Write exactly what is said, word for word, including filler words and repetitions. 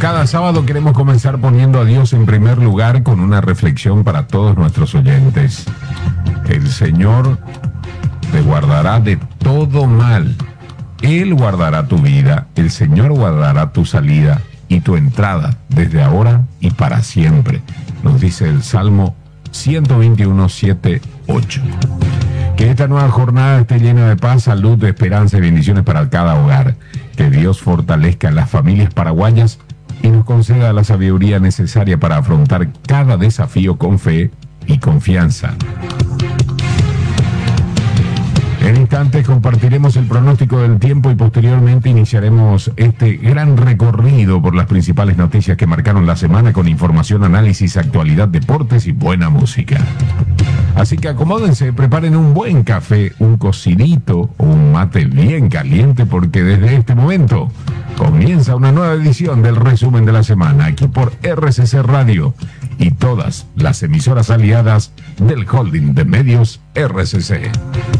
cada sábado queremos comenzar poniendo a Dios en primer lugar con una reflexión para todos nuestros oyentes. El Señor te guardará de todo mal. Él guardará tu vida, el Señor guardará tu salida y tu entrada desde ahora y para siempre, nos dice el Salmo ciento veintiuno, siete, ocho. Que esta nueva jornada esté llena de paz, salud, de esperanza y bendiciones para cada hogar. Que Dios fortalezca a las familias paraguayas y nos conceda la sabiduría necesaria para afrontar cada desafío con fe y confianza. En instantes compartiremos el pronóstico del tiempo y posteriormente iniciaremos este gran recorrido por las principales noticias que marcaron la semana con información, análisis, actualidad, deportes y buena música. Así que acomódense, preparen un buen café, un cocidito o un mate bien caliente porque desde este momento comienza una nueva edición del resumen de la semana aquí por R C C Radio y todas las emisoras aliadas del holding de medios R C C.